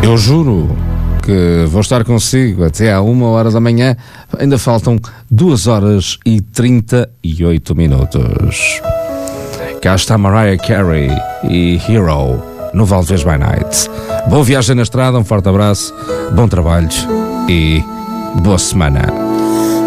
Eu juro que vou estar consigo até à 1h da manhã. Ainda faltam 2h38. Cá está Mariah Carey e Hero no Valdez by Night. Boa viagem na estrada, um forte abraço, bom trabalho e boa semana.